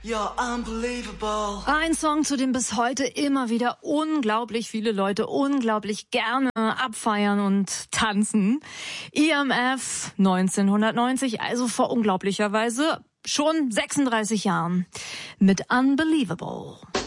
You're unbelievable. Ein Song, zu dem bis heute immer wieder unglaublich viele Leute unglaublich gerne abfeiern und tanzen. EMF 1990, also vor unglaublicherweise schon 36 Jahren mit Unbelievable.